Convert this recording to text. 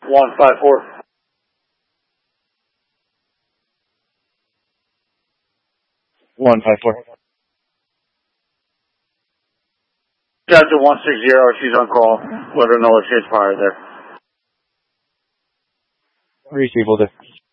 154. Got to 160. She's on call. Let her know if she's fired there. Receivable there.